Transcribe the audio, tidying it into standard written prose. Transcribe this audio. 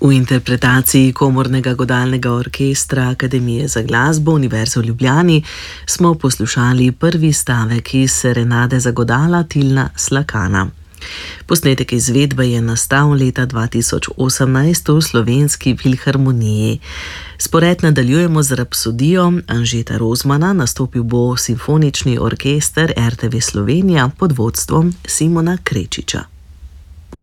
V interpretaciji Komornega godalnega orkestra Akademije za glasbo Univerze v Ljubljani smo poslušali prvi stavek iz serenade za godala Tilna Slakana. Posnetek izvedbe je nastal leta 2018 v Slovenski filharmoniji. Spored nadaljujemo z rapsodijo Anžeta Rozmana, nastopil bo Simfonični orkester RTV Slovenija pod vodstvom Simona Krečiča.